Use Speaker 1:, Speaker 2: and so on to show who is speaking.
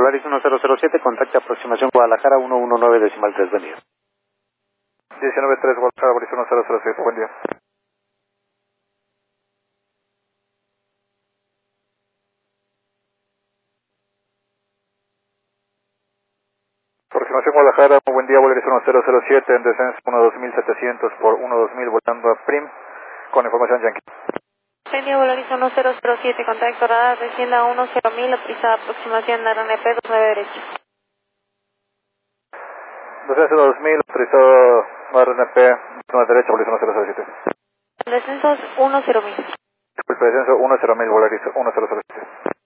Speaker 1: Polaris 1007, contacta aproximación Guadalajara 119.3, buen día.
Speaker 2: 19.3 Guadalajara, Polaris 1007, buen día. Aproximación Guadalajara, buen día, Polaris 1007, en descenso 12700 por 12000, volando a Prim, con información Yankee.
Speaker 3: Buen día, Polaris 1007, contacto radar, descienda 10.000, autorizada aproximación de RNP 29 derecho.
Speaker 2: Descenso 2000, autorizado RNP, 9 derecha, Polaris 1007.
Speaker 3: Descensos 10.000.
Speaker 2: Disculpe, descenso 10.000, Polaris 1007.